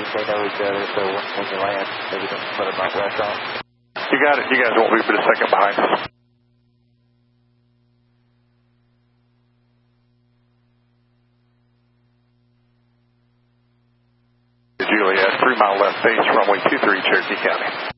they know each other, so when you land, maybe don't put them out west on. You got it. You guys won't be but a second behind us. Juliet, 3 mile left base, runway 23, Cherokee County.